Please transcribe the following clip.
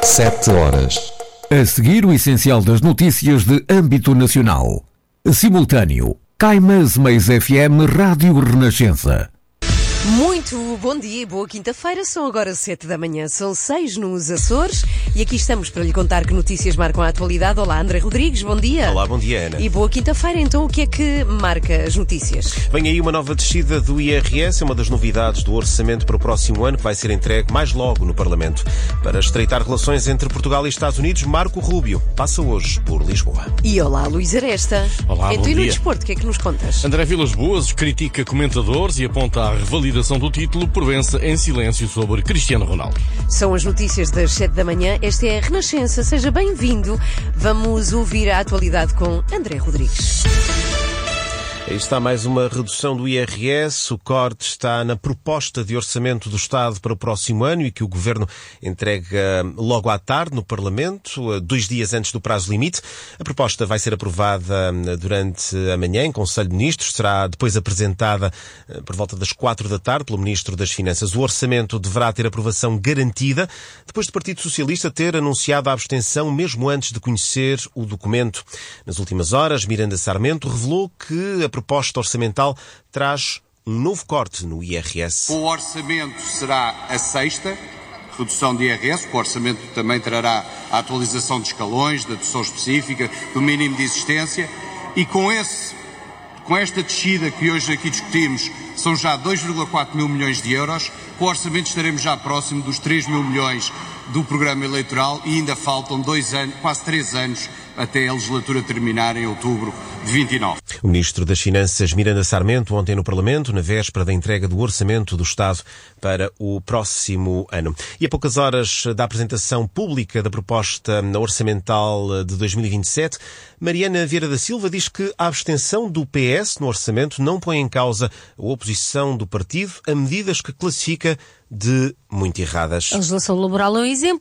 7 horas. A seguir, o essencial das notícias de âmbito nacional. Simultâneo. Caimãs Meias FM Rádio Renascença. Muito bom dia e boa quinta-feira. São agora 7 da manhã, são 6 nos Açores e aqui estamos para lhe contar que notícias marcam a atualidade. Olá, André Rodrigues, bom dia. Olá, bom dia, Ana. E boa quinta-feira, então o que é que marca as notícias? Vem aí uma nova descida do IRS, é uma das novidades do orçamento para o próximo ano que vai ser entregue mais logo no Parlamento. Para estreitar relações entre Portugal e Estados Unidos, Marco Rubio passa hoje por Lisboa. E olá, Luís Aresta. Olá, então, bom e no dia. desporto, o que é que nos contas? André Vilas Boas critica comentadores e aponta a revalidação do título por Provença em silêncio sobre Cristiano Ronaldo. São as notícias das 7 da manhã. Esta é a Renascença. Seja bem-vindo. Vamos ouvir a atualidade com André Rodrigues. Aí está mais uma redução do IRS. O corte está na proposta de orçamento do Estado para o próximo ano e que o Governo entrega logo à tarde no Parlamento, 2 dias antes do prazo limite. A proposta vai ser aprovada durante a manhã em Conselho de Ministros. Será depois apresentada por volta das 4 da tarde pelo Ministro das Finanças. O orçamento deverá ter aprovação garantida depois do Partido Socialista ter anunciado a abstenção mesmo antes de conhecer o documento. Nas últimas horas, Miranda Sarmento revelou que a proposta orçamental traz um novo corte no IRS. O orçamento será a sexta redução de IRS. O orçamento também trará a atualização de escalões, da dedução específica, do mínimo de existência e com esta descida que hoje aqui discutimos, são já 2,4 mil milhões de euros. Com o orçamento estaremos já próximo dos 3 mil milhões do programa eleitoral e ainda faltam 2 anos, quase 3 anos, até a legislatura terminar em outubro de 29. O Ministro das Finanças, Miranda Sarmento, ontem no Parlamento, na véspera da entrega do Orçamento do Estado para o próximo ano. E a poucas horas da apresentação pública da proposta orçamental de 2027, Mariana Vieira da Silva diz que a abstenção do PS no Orçamento não põe em causa a oposição do partido a medidas que classifica de muito erradas. A legislação laboral é um exemplo.